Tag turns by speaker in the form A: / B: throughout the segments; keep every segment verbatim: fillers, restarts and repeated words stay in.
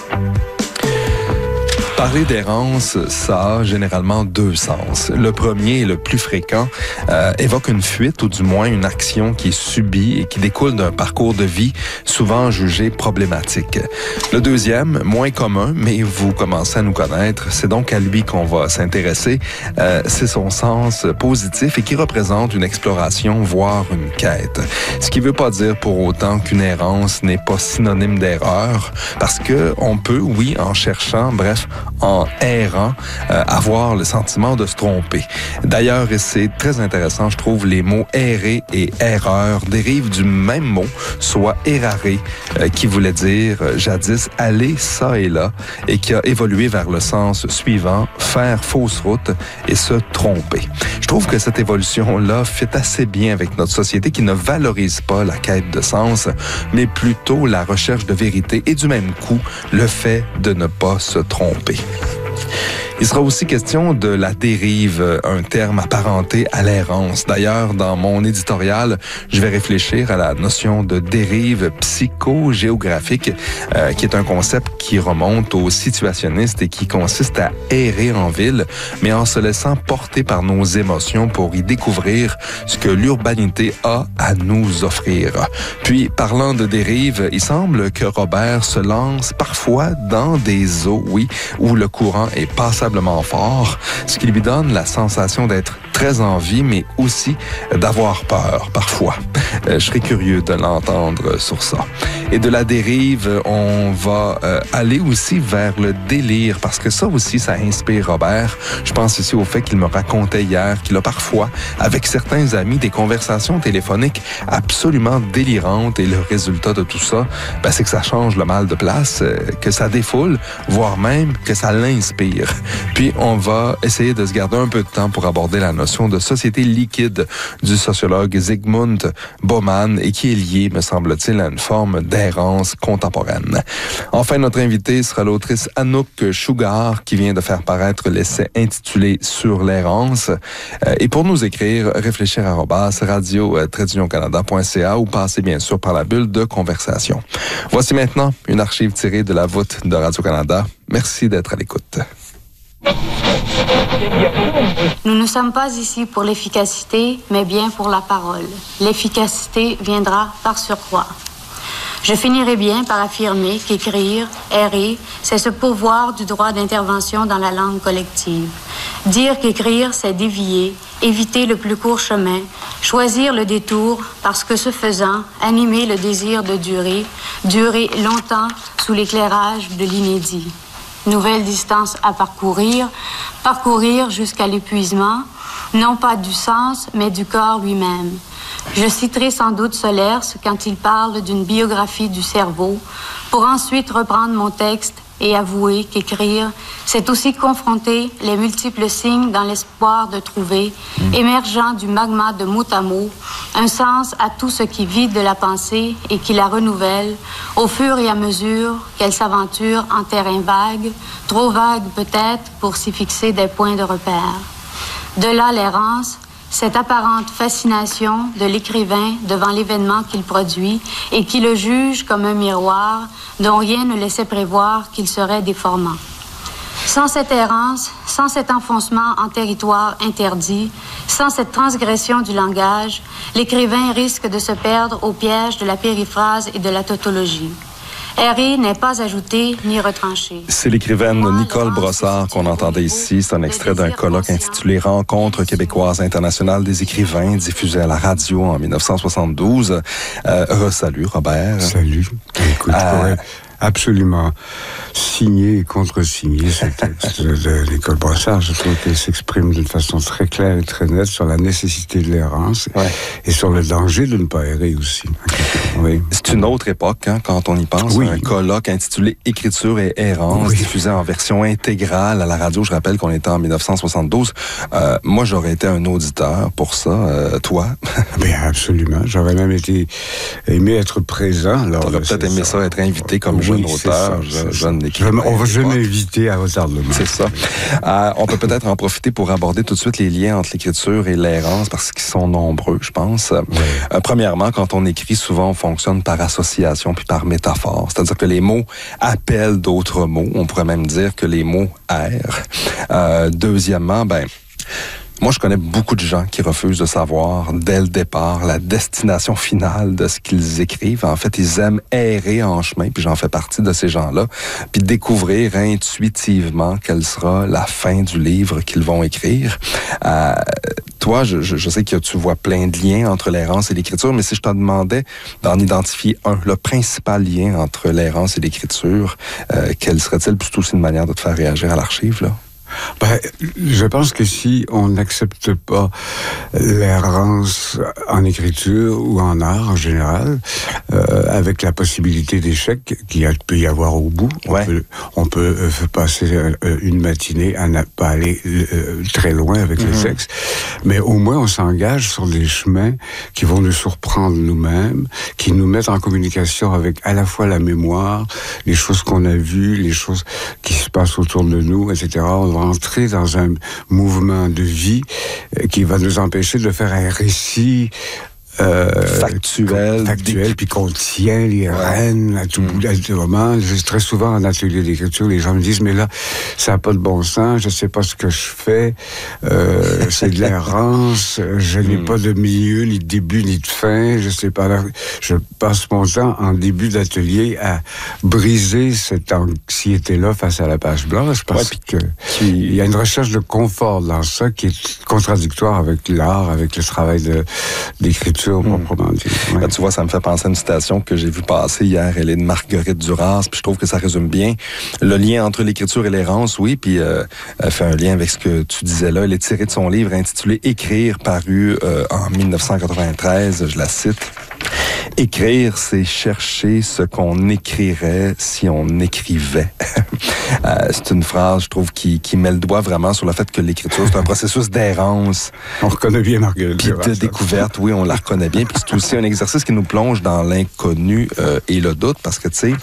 A: Parler d'errance, ça a généralement deux sens. Le premier, le plus fréquent, euh, évoque une fuite ou du moins une action qui est subie et qui découle d'un parcours de vie souvent jugé problématique. Le deuxième, moins commun, mais vous commencez à nous connaître, c'est donc à lui qu'on va s'intéresser. Euh, c'est son sens positif et qui représente une exploration, voire une quête. Ce qui ne veut pas dire pour autant qu'une errance n'est pas synonyme d'erreur, parce que on peut, oui, en cherchant, bref, en errant, euh, avoir le sentiment de se tromper. D'ailleurs, et c'est très intéressant, je trouve, les mots errer et erreur dérivent du même mot, soit errare, euh, qui voulait dire euh, jadis aller ça et là, et qui a évolué vers le sens suivant, faire fausse route et se tromper. Je trouve que cette évolution-là fit assez bien avec notre société qui ne valorise pas la quête de sens, mais plutôt la recherche de vérité et du même coup, le fait de ne pas se tromper. Il sera aussi question de la dérive, un terme apparenté à l'errance. D'ailleurs, dans mon éditorial, je vais réfléchir à la notion de dérive psychogéographique, euh, qui est un concept qui remonte au situationniste et qui consiste à errer en ville, mais en se laissant porter par nos émotions pour y découvrir ce que l'urbanité a à nous offrir. Puis, parlant de dérive, il semble que Robert se lance parfois dans des eaux, oui, où le courant est passablement fort, ce qui lui donne la sensation d'être très en vie, mais aussi d'avoir peur, parfois. Euh, je serais curieux de l'entendre sur ça. Et de la dérive, on va euh, aller aussi vers le délire, parce que ça aussi, ça inspire Robert. Je pense ici au fait qu'il me racontait hier qu'il a parfois, avec certains amis, des conversations téléphoniques absolument délirantes, et le résultat de tout ça, ben, c'est que ça change le mal de place, euh, que ça défoule, voire même que ça l'inspire. Puis, on va essayer de se garder un peu de temps pour aborder la notion de société liquide du sociologue Zygmunt Bauman et qui est liée, me semble-t-il, à une forme d'errance contemporaine. Enfin, notre invitée sera l'autrice Anouk Chougar qui vient de faire paraître l'essai intitulé Sur l'errance. Et pour nous écrire, réfléchir arobase radio tiret canada point c a ou passer bien sûr par la bulle de conversation. Voici maintenant une archive tirée de la voûte de Radio-Canada. Merci d'être à l'écoute.
B: Nous ne sommes pas ici pour l'efficacité, mais bien pour la parole. L'efficacité viendra par surcroît. Je finirai bien par affirmer qu'écrire, errer, c'est se pourvoir du droit d'intervention dans la langue collective. Dire qu'écrire, c'est dévier, éviter le plus court chemin, choisir le détour, parce que ce faisant, animer le désir de durer, durer longtemps sous l'éclairage de l'inédit. Nouvelle distance à parcourir, parcourir jusqu'à l'épuisement, non pas du sens, mais du corps lui-même. Je citerai sans doute Solers quand il parle d'une biographie du cerveau, pour ensuite reprendre mon texte et avouer qu'écrire, c'est aussi confronter les multiples signes dans l'espoir de trouver, mmh. émergeant du magma de mot à mot, un sens à tout ce qui vide de la pensée et qui la renouvelle au fur et à mesure qu'elle s'aventure en terrain vague, trop vague peut-être pour s'y fixer des points de repère. De là l'errance, cette apparente fascination de l'écrivain devant l'événement qu'il produit et qui le juge comme un miroir dont rien ne laissait prévoir qu'il serait déformant. Sans cette errance, sans cet enfoncement en territoire interdit, sans cette transgression du langage, l'écrivain risque de se perdre au piège de la périphrase et de la tautologie. Errer n'est pas ajouté ni retranché.
A: C'est l'écrivaine Nicole Brossard qu'on entendait ici. C'est un extrait d'un colloque intitulé « Rencontre québécoise internationale des écrivains » diffusé à la radio en dix-neuf cent soixante-douze. Euh, re-salut, Robert.
C: Salut. Écoute, euh, ouais. Absolument signé et contre-signé ce texte de Nicole Brossard. Je trouve qu'elle s'exprime d'une façon très claire et très nette sur la nécessité de l'errance ouais. et sur le danger de ne pas errer aussi. Oui.
A: C'est une autre époque, hein, quand on y pense.
C: Oui.
A: Un colloque intitulé « Écriture et errance » oui. diffusé en version intégrale à la radio. Je rappelle qu'on était en dix-neuf cent soixante-douze. Euh, moi, j'aurais été un auditeur pour ça. Euh, toi?
C: Bien, absolument. J'aurais même été aimé être présent.
A: T'aurais peut-être aimé ça, être invité comme
C: oui,
A: jeune
C: oui,
A: auteur,
C: ça,
A: jeune, jeune écrivain.
C: On va jamais éviter à retardement.
A: C'est ça. Euh, on peut peut-être en profiter pour aborder tout de suite les liens entre l'écriture et l'errance, parce qu'ils sont nombreux, je pense. Oui. Euh, premièrement, quand on écrit, souvent, on fonctionne par association puis par métaphore. C'est-à-dire que les mots appellent d'autres mots. On pourrait même dire que les mots errent. Euh, deuxièmement, ben... Moi, je connais beaucoup de gens qui refusent de savoir, dès le départ, la destination finale de ce qu'ils écrivent. En fait, ils aiment errer en chemin, puis j'en fais partie de ces gens-là, puis découvrir intuitivement quelle sera la fin du livre qu'ils vont écrire. Euh, toi, je, je, je sais que tu vois plein de liens entre l'errance et l'écriture, mais si je te demandais d'en identifier un, le principal lien entre l'errance et l'écriture, euh, quel serait-il? Plutôt aussi une manière de te faire réagir à l'archive, là?
C: Ben, je pense que si on n'accepte pas l'errance en écriture ou en art en général, euh, avec la possibilité d'échec qu'il peut y avoir au bout,
A: ouais.
C: on peut, on peut euh, passer euh, une matinée à ne pas aller euh, très loin avec mm-hmm. les textes, mais au moins on s'engage sur des chemins qui vont nous surprendre nous-mêmes, qui nous mettent en communication avec à la fois la mémoire, les choses qu'on a vues, les choses qui se passent autour de nous, et cetera. On va entrer dans un mouvement de vie qui va nous empêcher de faire un récit Euh,
A: factuel,
C: factuel, puis qu'on tient les rênes à tout bout, à tout moment. Très souvent en atelier d'écriture, les gens me disent mais là, ça n'a pas de bon sens, je sais pas ce que je fais, euh, c'est de l'errance, je n'ai mm. pas de milieu, ni de début, ni de fin, je sais pas. Je passe mon temps en début d'atelier à briser cette anxiété-là face à la page blanche, parce ouais, que qui... il y a une recherche de confort dans ça qui est contradictoire avec l'art, avec le travail de, d'écriture. Mmh.
A: Ouais. Là, tu vois, ça me fait penser à une citation que j'ai vue passer hier. Elle est de Marguerite Duras, puis je trouve que ça résume bien le lien entre l'écriture et l'errance, oui, puis euh, elle fait un lien avec ce que tu disais là. Elle est tirée de son livre intitulé « Écrire », paru euh, en dix-neuf cent quatre-vingt-treize, je la cite. Écrire, c'est chercher ce qu'on écrirait si on écrivait. euh, c'est une phrase, je trouve, qui, qui met le doigt vraiment sur le fait que l'écriture, c'est un processus d'errance.
C: On reconnaît bien Marguerite.
A: Puis de découverte, oui, on la reconnaît bien. Puis c'est aussi un exercice qui nous plonge dans l'inconnu euh, et le doute, parce que, tu sais,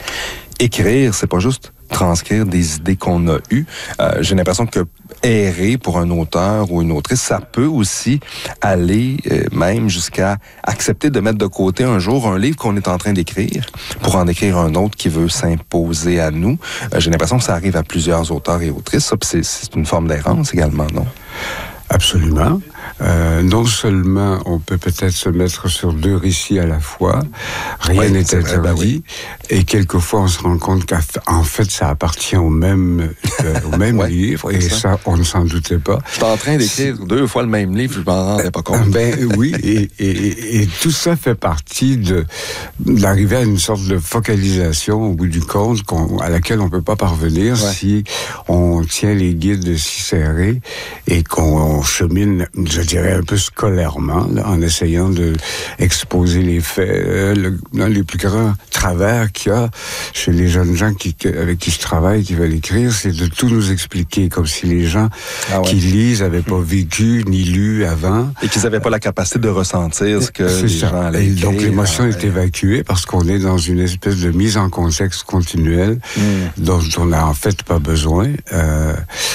A: écrire, c'est pas juste transcrire des idées qu'on a eues. Euh, j'ai l'impression que errer pour un auteur ou une autrice, ça peut aussi aller euh, même jusqu'à accepter de mettre de côté un jour un livre qu'on est en train d'écrire pour en écrire un autre qui veut s'imposer à nous. Euh, j'ai l'impression que ça arrive à plusieurs auteurs et autrices. Ça, puis c'est, c'est une forme d'errance également, non?
C: Absolument. Euh, non seulement on peut peut-être se mettre sur deux récits à la fois, rien oui, n'est interdit, ben oui. et quelquefois on se rend compte qu'en fait ça appartient au même, euh, au même ouais, livre, et ça. ça on ne s'en doutait pas.
A: Je suis en train d'écrire c'est... deux fois le même livre, je m'en rendais pas compte.
C: Ben oui, et, et, et tout ça fait partie de d'arriver à une sorte de focalisation au bout du compte qu'on, à laquelle on peut pas parvenir ouais. si on tient les guides si serrés et qu'on on chemine, je dirais, un peu scolairement, là, en essayant de exposer les faits. Euh, le, l'un des plus grands travers qu'il y a chez les jeunes gens qui, avec qui je travaille, qui veulent écrire, c'est de tout nous expliquer, comme si les gens ah ouais. qui lisent n'avaient pas vécu ni lu avant.
A: Et qu'ils n'avaient pas la capacité de ressentir ce que
C: c'est
A: les
C: ça.
A: gens allaient
C: Et
A: écrire.
C: donc l'émotion ah, est ouais. évacuée parce qu'on est dans une espèce de mise en contexte continuelle mm. dont on n'a en fait pas besoin. Euh,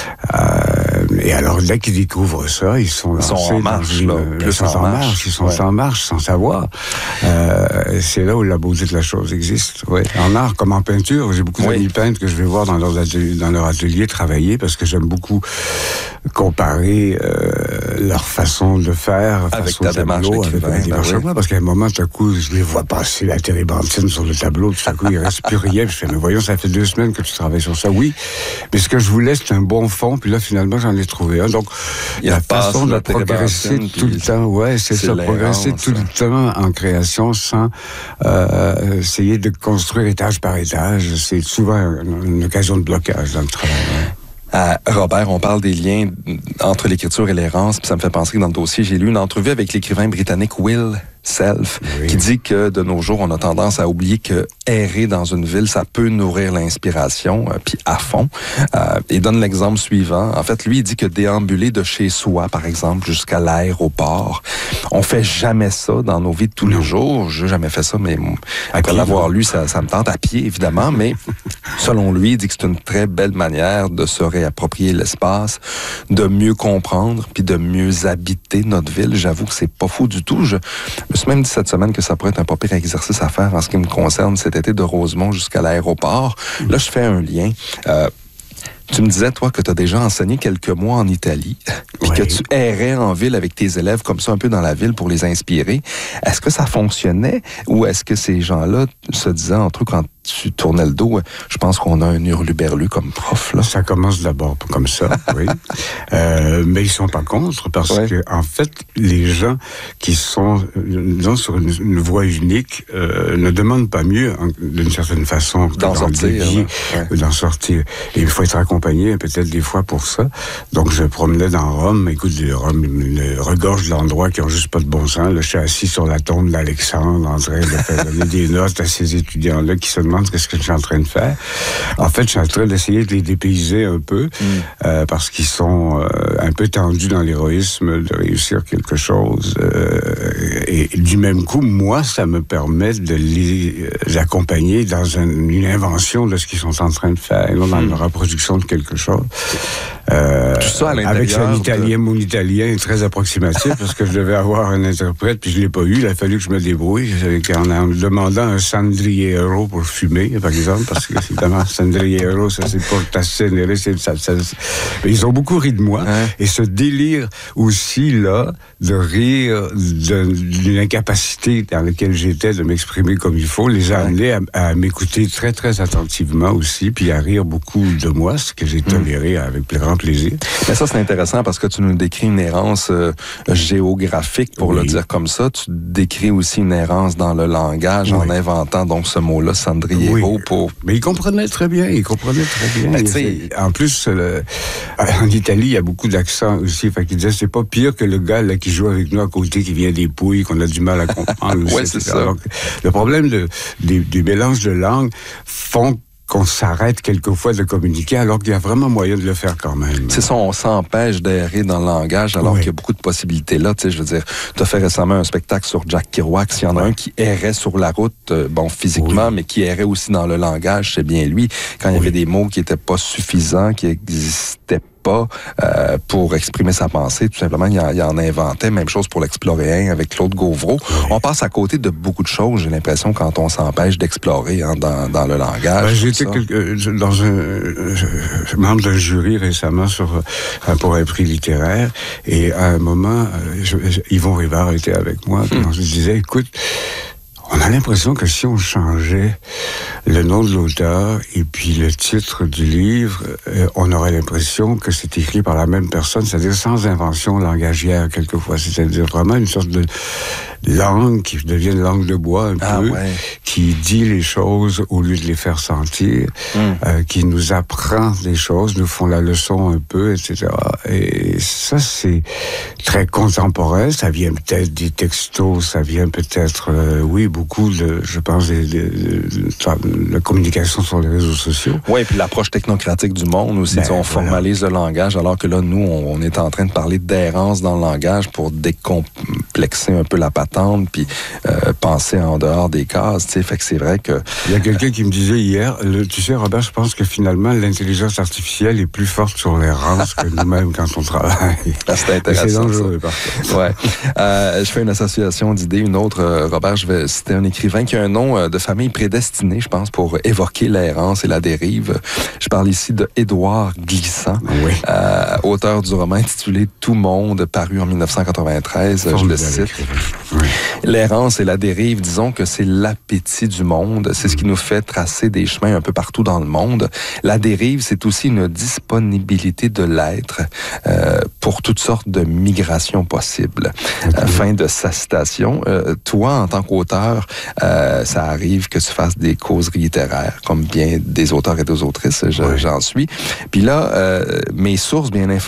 C: euh, et alors, dès qu'ils découvrent ça, ils sont
A: Ils sont en marche,
C: une,
A: là.
C: Plus
A: Ils sont en marche. marche.
C: Ils sont
A: ouais.
C: en marche, sans savoir. Euh, c'est là où la beauté de la chose existe. Ouais. En art, comme en peinture, j'ai beaucoup oui. d'amis peintres que je vais voir dans leur atelier, dans leur atelier travailler parce que j'aime beaucoup comparer euh, leur façon de faire
A: avec
C: façon
A: ta démarche
C: tableau, avec ma démarche. Oui. Parce qu'à un moment, tout à coup, je les vois passer la télébrantine sur le tableau, tout à coup, il ne reste plus rien. Puis je fais, mais voyons, ça fait deux semaines que tu travailles sur ça. Oui, mais ce que je voulais, c'est un bon fond, puis là, finalement, j'en ai trouvé un. Donc, il y a la façon de progresser tout le temps, ouais, c'est, c'est ça, progresser tout le temps en création sans euh, essayer de construire étage par étage. C'est souvent une, une occasion de blocage dans le travail. Ouais.
A: Euh, Robert, on parle des liens entre l'écriture et l'errance, puis ça me fait penser que dans le dossier, j'ai lu une entrevue avec l'écrivain britannique Will Self,
C: oui.
A: qui dit que de nos jours, on a tendance à oublier que errer dans une ville, ça peut nourrir l'inspiration, euh, puis à fond. Euh, il donne l'exemple suivant. En fait, lui, il dit que déambuler de chez soi, par exemple, jusqu'à l'aéroport, on fait jamais ça dans nos vies de tous non. les jours. J'ai jamais fait ça, mais après l'avoir lu, ça, ça me tente à pied, évidemment, mais selon lui, il dit que c'est une très belle manière de se réapproprier l'espace, de mieux comprendre, puis de mieux habiter notre ville. J'avoue que c'est pas fou du tout. Je me suis même dit cette semaine que ça pourrait être un pas pire exercice à faire en ce qui me concerne cet été de Rosemont jusqu'à l'aéroport. Là, je fais un lien. Euh, Tu me disais, toi, que tu as déjà enseigné quelques mois en Italie, puis oui. que tu errais en ville avec tes élèves comme ça, un peu dans la ville pour les inspirer. Est-ce que ça fonctionnait ou est-ce que ces gens-là se disaient entre eux quand tu tournais le dos, je pense qu'on a un hurluberlu comme prof, là?
C: Ça commence d'abord comme ça, oui. Euh, mais ils sont pas contre parce ouais. que, en fait, les gens qui sont disons, sur une, une voie unique euh, ne demandent pas mieux, en, d'une certaine façon, que
A: d'en
C: dans
A: sortir,
C: des vies,
A: ouais.
C: d'en sortir. Et il faut être accompagné, peut-être des fois pour ça. Donc, je promenais dans Rome. Écoute, Rome me regorge d'endroits qui ont juste pas de bon sens. Là, je suis assis sur la tombe d'Alexandre en train de faire donner des notes à ces étudiants-là qui se demandent qu'est-ce que je suis en train de faire. En fait, je suis en train d'essayer de les dépayser un peu mm. euh, parce qu'ils sont euh, un peu tendus dans l'héroïsme de réussir quelque chose. Euh, et du même coup, moi, ça me permet de les accompagner dans une, une invention de ce qu'ils sont en train de faire, et non dans mm. la reproduction de quelque chose. Euh,
A: Tout ça à l'intérieur.
C: Avec un italien, de... mon italien très approximatif parce que je devais avoir un interprète puis je l'ai pas eu. Il a fallu que je me débrouille en, en demandant un Sandriero pour fumer, par exemple, parce que évidemment, Sandriero, ça c'est pour tasser, c'est ça, ça, ils ont beaucoup ri de moi. Hein? Et ce délire aussi là de rire de, d'une incapacité dans laquelle j'étais de m'exprimer comme il faut, les a ouais. amenés à, à m'écouter très très attentivement aussi, puis à rire beaucoup de moi, ce que j'ai toléré mmh. avec plus grand plaisir.
A: Mais ça, c'est intéressant parce que tu nous décris une errance euh, géographique, pour oui. le dire comme ça. Tu décris aussi une errance dans le langage oui. en inventant donc ce mot-là, Sandriero. Oui. Pour...
C: Mais il comprenait très bien, il comprenait très bien. Mais, en plus, le... en Italie, il y a beaucoup d'accents aussi. Fait qu'il disait, c'est pas pire que le gars là, qui joue avec nous à côté, qui vient des Pouilles, qu'on a du mal à comprendre.
A: Oui, c'est ça.
C: Donc, le problème de, des, des mélanges de langues font qu'on s'arrête quelquefois de communiquer alors qu'il y a vraiment moyen de le faire quand même.
A: C'est ça, on s'empêche d'errer dans le langage alors oui. qu'il y a beaucoup de possibilités là. Tu sais, je veux dire, tu as fait récemment un spectacle sur Jack Kerouac. S'il y en a oui. un qui errait sur la route, euh, bon, physiquement, oui. mais qui errait aussi dans le langage, c'est bien lui. Quand oui. il y avait des mots qui étaient pas suffisants, qui existaient pas euh, pour exprimer sa pensée, tout simplement, il en, il en inventait. Même chose pour l'exploréen avec Claude Gauvreau. Oui. On passe à côté de beaucoup de choses, j'ai l'impression, quand on s'empêche d'explorer hein, dans, dans le langage.
C: Ben, j'ai été quelque, dans un euh, membre d'un jury récemment sur euh, pour un prix littéraire, et à un moment, euh, je, je, Yvon Rivard était avec moi, puis hum. on se disait, écoute, on a l'impression que si on changeait le nom de l'auteur et puis le titre du livre, euh, on aurait l'impression que c'est écrit par la même personne, c'est-à-dire sans invention langagière quelquefois, c'est-à-dire vraiment une sorte de langue qui devient une langue de bois un ah, peu, ouais. qui dit les choses au lieu de les faire sentir, mm. euh, qui nous apprend des choses, nous font la leçon un peu, et cetera. Et ça, c'est très contemporain, ça vient peut-être des textos, ça vient peut-être, euh, oui, beaucoup de, je pense, de, de, de, de la communication sur les réseaux sociaux.
A: Oui, et puis l'approche technocratique du monde aussi, ben, on voilà. formalise le langage, alors que là, nous, on, on est en train de parler d'errance dans le langage pour décomplexer un peu la patente, puis euh, penser en dehors des cases, tu sais, fait que c'est vrai que...
C: Il y a quelqu'un qui me disait hier, le, tu sais, Robert, je pense que finalement, l'intelligence artificielle est plus forte sur l'errance que nous-mêmes quand on travaille.
A: Ah, c'est intéressant.
C: C'est dangereux, par contre.
A: Ouais. Euh, je fais une association d'idées, une autre, euh, Robert, je vais citer un écrivain qui a un nom euh, de famille prédestiné, je pense, pour évoquer l'errance et la dérive. Je parle ici de Édouard Glissant, oui. euh, auteur du roman intitulé « Tout monde », paru en dix-neuf cent quatre-vingt-treize, je le cite. Oui. L'errance et la dérive, disons que c'est l'appétit du monde. C'est ce qui nous fait tracer des chemins un peu partout dans le monde. La dérive, c'est aussi une disponibilité de l'être euh, pour toutes sortes de migrations possibles. Okay. Euh, fin de sa citation. Euh, toi, en tant qu'auteur, euh, ça arrive que tu fasses des causeries littéraires, comme bien des auteurs et des autrices, je, ouais. j'en suis. Puis là, euh, mes sources bien informées